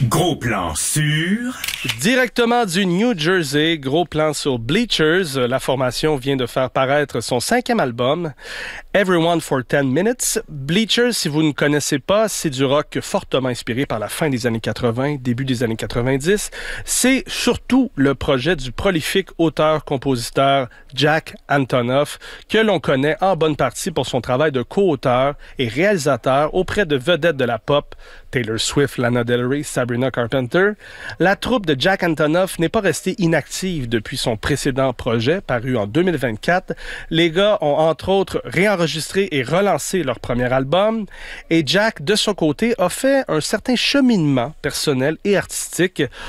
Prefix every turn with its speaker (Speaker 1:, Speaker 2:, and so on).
Speaker 1: Gros plan sur...
Speaker 2: Directement du New Jersey, gros plan sur Bleachers. La formation vient de faire paraître son 5e album, Everyone for 10 Minutes. Bleachers, si vous ne connaissez pas, c'est du rock fortement inspiré par la fin des années 80, début des années 90. C'est surtout le projet du prolifique auteur-compositeur Jack Antonoff, que l'on connaît en bonne partie pour son travail de co-auteur et réalisateur auprès de vedettes de la pop, Taylor Swift, Lana Del Rey, Sabrina Carpenter. La troupe de Jack Antonoff n'est pas restée inactive depuis son précédent projet, paru en 2024. Les gars ont entre autres réenregistré et relancé leur premier album. Et Jack, de son côté, a fait un certain cheminement personnel et artistique